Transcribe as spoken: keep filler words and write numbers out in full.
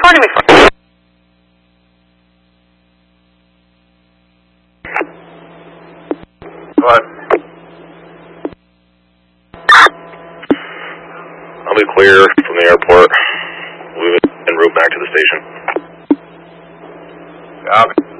reporting me for? What? I'll be clear from the airport. We'll be en route back to the station. Copy.